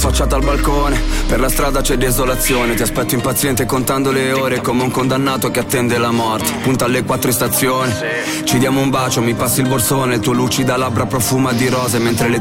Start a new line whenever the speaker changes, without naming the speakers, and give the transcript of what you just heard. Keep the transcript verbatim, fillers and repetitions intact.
affacciata al balcone, per la strada c'è desolazione. Ti aspetto impaziente contando le ore come un condannato che attende la morte. Punta alle quattro in stazione, ci diamo un bacio, mi passi il borsone, il tuo lucida labbra profuma di rose mentre le